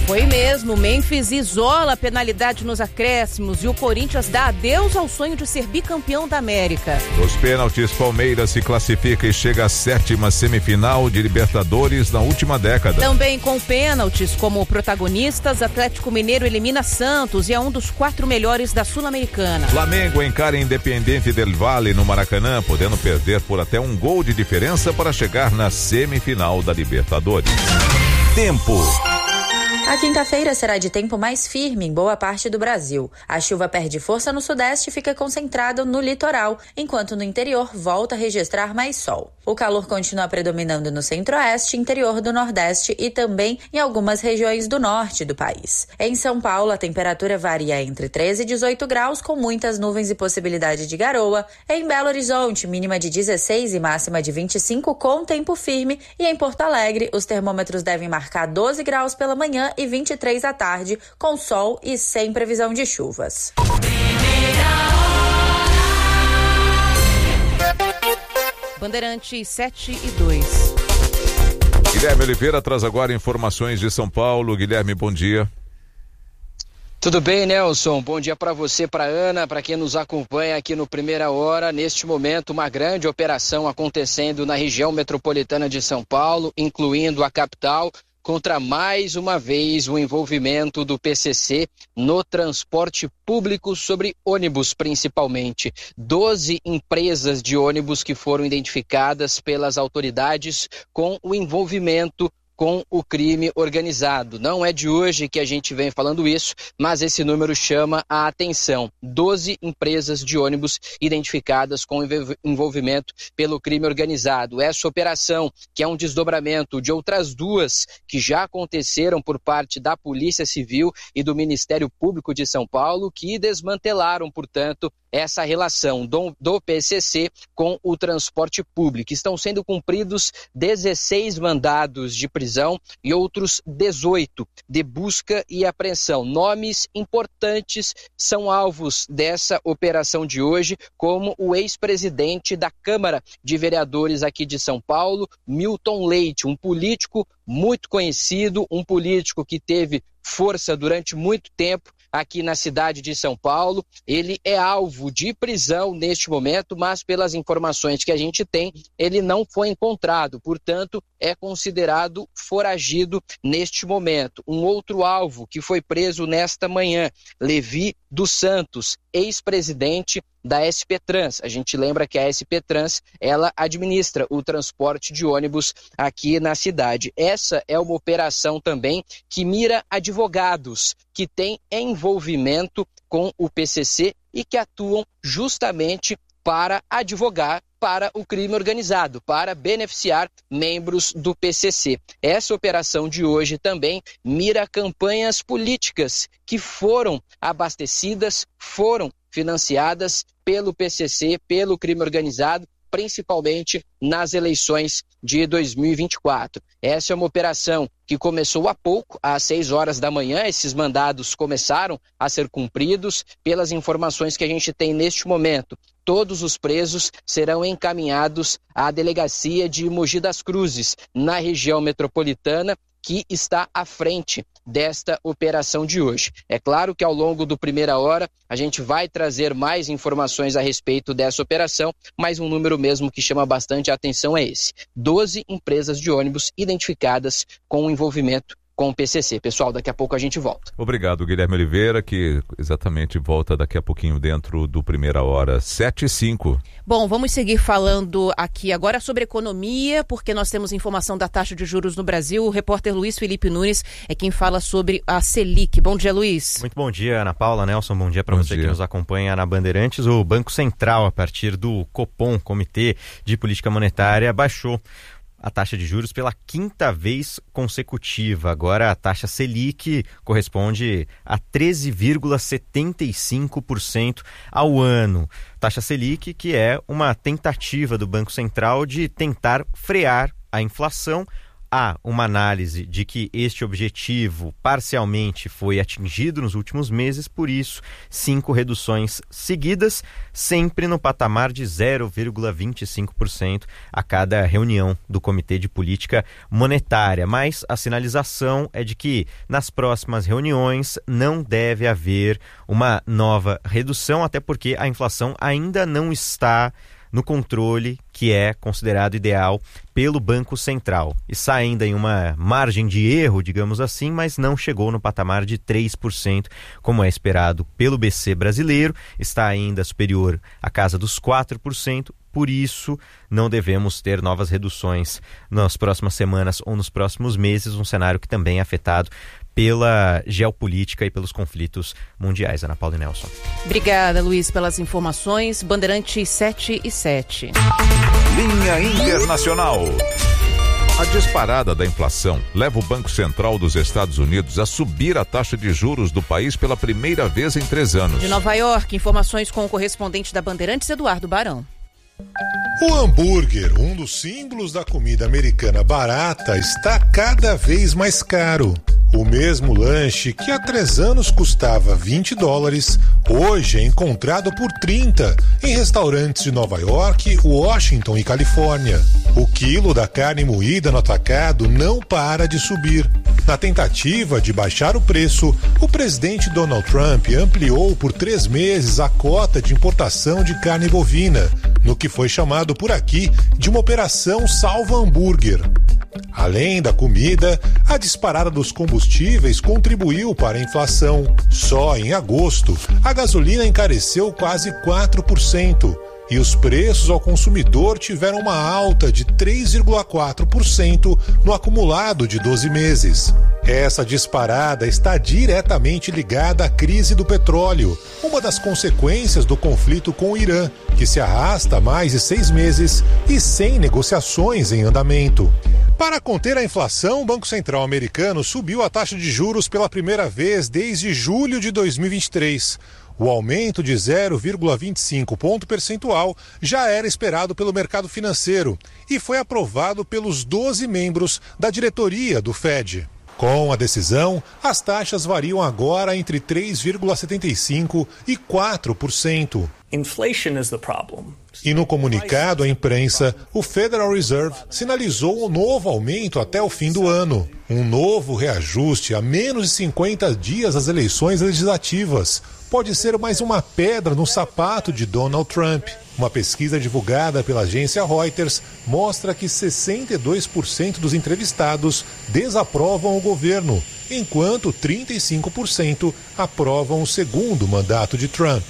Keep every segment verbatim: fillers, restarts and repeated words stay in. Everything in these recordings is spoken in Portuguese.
Foi mesmo, Memphis isola a penalidade nos acréscimos e o Corinthians dá adeus ao sonho de ser bicampeão da América. Nos pênaltis, Palmeiras se classifica e chega à sétima semifinal de Libertadores na última década. Também com pênaltis como protagonistas, Atlético Mineiro elimina Santos e é um dos quatro melhores da Sul-Americana. Flamengo encara Independiente del Valle no Maracanã, podendo perder por até um gol de diferença para chegar na semifinal da Libertadores. Tempo. A quinta-feira será de tempo mais firme em boa parte do Brasil. A chuva perde força no sudeste e fica concentrada no litoral, enquanto no interior volta a registrar mais sol. O calor continua predominando no centro-oeste, interior do nordeste e também em algumas regiões do norte do país. Em São Paulo, a temperatura varia entre treze e dezoito graus, com muitas nuvens e possibilidade de garoa. Em Belo Horizonte, mínima de dezesseis e máxima de vinte e cinco com tempo firme. E em Porto Alegre, os termômetros devem marcar doze graus pela manhã e vinte e três à tarde, com sol e sem previsão de chuvas. Bandeirantes sete e dois. Guilherme Oliveira traz agora informações de São Paulo. Guilherme, bom dia. Tudo bem, Nelson? Bom dia para você, para Ana, para quem nos acompanha aqui no Primeira Hora. Neste momento, uma grande operação acontecendo na região metropolitana de São Paulo, incluindo a capital, contra mais uma vez o envolvimento do P C C no transporte público sobre ônibus, principalmente. Doze empresas de ônibus que foram identificadas pelas autoridades com o envolvimento com o crime organizado. Não é de hoje que a gente vem falando isso, mas esse número chama a atenção. Doze empresas de ônibus identificadas com envolvimento pelo crime organizado. Essa operação, que é um desdobramento de outras duas que já aconteceram por parte da Polícia Civil e do Ministério Público de São Paulo, que desmantelaram, portanto, essa relação do, do P C C com o transporte público. Estão sendo cumpridos dezesseis mandados de prisão e outros dezoito de busca e apreensão. Nomes importantes são alvos dessa operação de hoje, como o ex-presidente da Câmara de Vereadores aqui de São Paulo, Milton Leite, um político muito conhecido, um político que teve força durante muito tempo aqui na cidade de São Paulo. Ele é alvo de prisão neste momento, mas pelas informações que a gente tem, ele não foi encontrado, portanto, é considerado foragido neste momento. Um outro alvo que foi preso nesta manhã, Levi dos Santos, ex-presidente da S P Trans. A gente lembra que a S P Trans, ela administra o transporte de ônibus aqui na cidade. Essa é uma operação também que mira advogados que têm envolvimento com o P C C e que atuam justamente para advogar para o crime organizado, para beneficiar membros do P C C. Essa operação de hoje também mira campanhas políticas que foram abastecidas, foram financiadas pelo P C C, pelo crime organizado, principalmente nas eleições de dois mil e vinte e quatro. Essa é uma operação que começou há pouco, às seis horas da manhã. Esses mandados começaram a ser cumpridos. Pelas informações que a gente tem neste momento, todos os presos serão encaminhados à delegacia de Mogi das Cruzes, na região metropolitana, que está à frente desta operação de hoje. É claro que ao longo do Primeira Hora a gente vai trazer mais informações a respeito dessa operação, mas um número mesmo que chama bastante a atenção é esse. doze empresas de ônibus identificadas com o envolvimento com o P C C. Pessoal, daqui a pouco a gente volta. Obrigado, Guilherme Oliveira, que exatamente volta daqui a pouquinho dentro do Primeira Hora, sete e cinco. Bom, vamos seguir falando aqui agora sobre economia, porque nós temos informação da taxa de juros no Brasil. O repórter Luiz Felipe Nunes é quem fala sobre a Selic. Bom dia, Luiz. Muito bom dia, Ana Paula, Nelson. Bom dia para você dia. que nos acompanha na Bandeirantes. O Banco Central, a partir do Copom, Comitê de Política Monetária, baixou a taxa de juros pela quinta vez consecutiva. Agora a taxa Selic corresponde a treze vírgula setenta e cinco por cento ao ano. Taxa Selic, que é uma tentativa do Banco Central de tentar frear a inflação há uma análise de que este objetivo parcialmente foi atingido nos últimos meses, por isso, cinco reduções seguidas, sempre no patamar de zero vírgula vinte e cinco por cento a cada reunião do Comitê de Política Monetária. Mas a sinalização é de que nas próximas reuniões não deve haver uma nova redução, até porque a inflação ainda não está no controle que é considerado ideal pelo Banco Central. Está ainda em uma margem de erro, digamos assim, mas não chegou no patamar de três por cento, como é esperado pelo B C brasileiro. Está ainda superior à casa dos quatro por cento. Por isso, não devemos ter novas reduções nas próximas semanas ou nos próximos meses, um cenário que também é afetado pela geopolítica e pelos conflitos mundiais. Ana Paula e Nelson. Obrigada, Luiz, pelas informações. Bandeirante sete e sete. Linha Internacional. A disparada da inflação leva o Banco Central dos Estados Unidos a subir a taxa de juros do país pela primeira vez em três anos. De Nova York, informações com o correspondente da Bandeirantes, Eduardo Barão. O hambúrguer, um dos símbolos da comida americana barata, está cada vez mais caro. O mesmo lanche que há três anos custava vinte dólares, hoje é encontrado por trinta em restaurantes de Nova York, Washington e Califórnia. O quilo da carne moída no atacado não para de subir. Na tentativa de baixar o preço, o presidente Donald Trump ampliou por três meses a cota de importação de carne bovina, no que foi chamado por aqui de uma operação salva hambúrguer. Além da comida, a disparada dos combustíveis contribuiu para a inflação. Só em agosto, a gasolina encareceu quase quatro por cento e os preços ao consumidor tiveram uma alta de três vírgula quatro por cento no acumulado de doze meses. Essa disparada está diretamente ligada à crise do petróleo, uma das consequências do conflito com o Irã, que se arrasta há mais de seis meses e sem negociações em andamento. Para conter a inflação, o Banco Central americano subiu a taxa de juros pela primeira vez desde julho de dois mil e vinte e três. O aumento de zero vírgula vinte e cinco ponto percentual já era esperado pelo mercado financeiro e foi aprovado pelos doze membros da diretoria do Fed. Com a decisão, as taxas variam agora entre três vírgula setenta e cinco por cento e quatro por cento. Inflation is the problem. E no comunicado à imprensa, o Federal Reserve sinalizou um novo aumento até o fim do ano. Um novo reajuste a menos de cinquenta dias das eleições legislativas pode ser mais uma pedra no sapato de Donald Trump. Uma pesquisa divulgada pela agência Reuters mostra que sessenta e dois por cento dos entrevistados desaprovam o governo, enquanto trinta e cinco por cento aprovam o segundo mandato de Trump.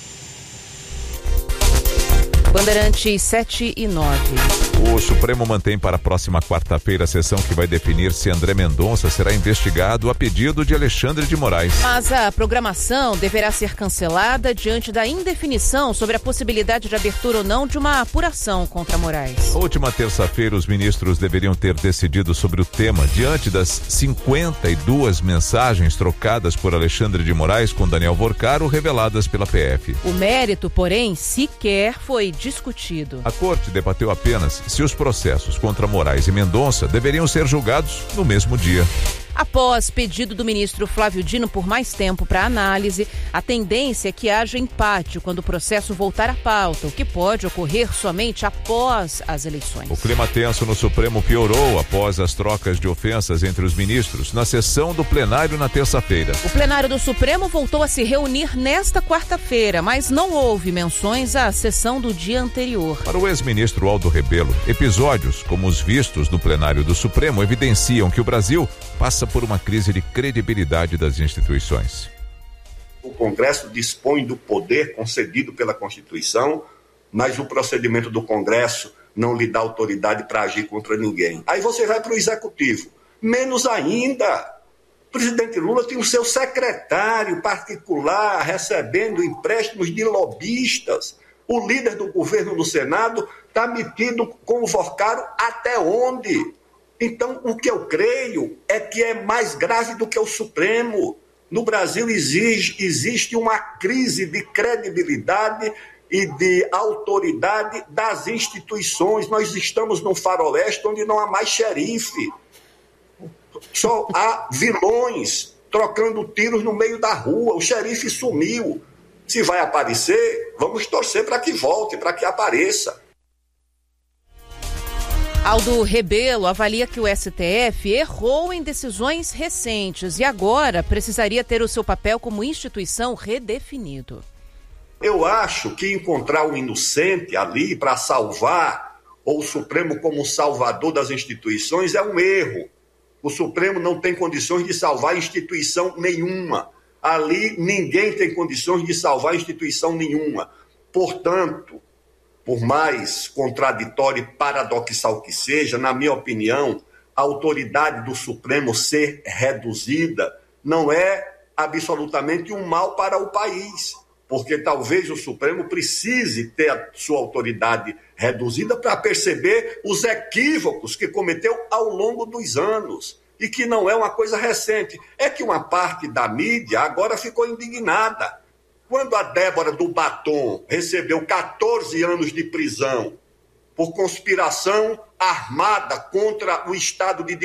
Bandeirante sete e nove. O Supremo mantém para a próxima quarta-feira a sessão que vai definir se André Mendonça será investigado a pedido de Alexandre de Moraes. Mas a programação deverá ser cancelada diante da indefinição sobre a possibilidade de abertura ou não de uma apuração contra Moraes. Na última terça-feira, os ministros deveriam ter decidido sobre o tema diante das cinquenta e duas mensagens trocadas por Alexandre de Moraes com Daniel Vorcaro reveladas pela P F. O mérito, porém, sequer foi discutido. A corte debateu apenas se os processos contra Moraes e Mendonça deveriam ser julgados no mesmo dia. Após pedido do ministro Flávio Dino por mais tempo para análise, a tendência é que haja empate quando o processo voltar à pauta, o que pode ocorrer somente após as eleições. O clima tenso no Supremo piorou após as trocas de ofensas entre os ministros na sessão do plenário na terça-feira. O plenário do Supremo voltou a se reunir nesta quarta-feira, mas não houve menções à sessão do dia anterior. Para o ex-ministro Aldo Rebelo, episódios como os vistos no plenário do Supremo evidenciam que o Brasil passa por uma crise de credibilidade das instituições. O Congresso dispõe do poder concedido pela Constituição, mas o procedimento do Congresso não lhe dá autoridade para agir contra ninguém. Aí você vai para o Executivo. Menos ainda. O presidente Lula tem o seu secretário particular recebendo empréstimos de lobistas. O líder do governo no Senado está metido com o Vorcaro até onde? Então, o que eu creio é que é mais grave do que o Supremo. No Brasil exige, existe uma crise de credibilidade e de autoridade das instituições. Nós estamos num faroeste onde não há mais xerife. Só há vilões trocando tiros no meio da rua. O xerife sumiu. Se vai aparecer, vamos torcer para que volte, para que apareça. Aldo Rebelo avalia que o S T F errou em decisões recentes e agora precisaria ter o seu papel como instituição redefinido. Eu acho que encontrar o inocente ali para salvar, ou o Supremo como salvador das instituições, é um erro. O Supremo não tem condições de salvar instituição nenhuma. Ali ninguém tem condições de salvar instituição nenhuma. Portanto, por mais contraditório e paradoxal que seja, na minha opinião, a autoridade do Supremo ser reduzida não é absolutamente um mal para o país, porque talvez o Supremo precise ter a sua autoridade reduzida para perceber os equívocos que cometeu ao longo dos anos, e que não é uma coisa recente. É que uma parte da mídia agora ficou indignada. Quando a Débora do Batom recebeu quatorze anos de prisão por conspiração armada contra o Estado de